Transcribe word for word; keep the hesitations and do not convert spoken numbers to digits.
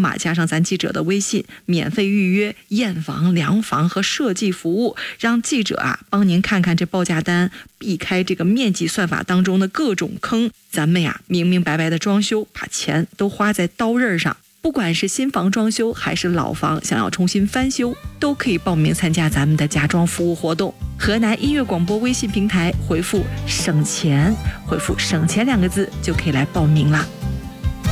码加上咱记者的微信，免费预约验房、量房和设计服务，让记者啊帮您看看这报价单，避开这个面积算法当中的各种坑。咱们呀明明白白的装修，把钱都花在刀刃上。不管是新房装修还是老房想要重新翻修，都可以报名参加咱们的家装服务活动。河南音乐广播微信平台回复省钱，回复省钱两个字就可以来报名啦。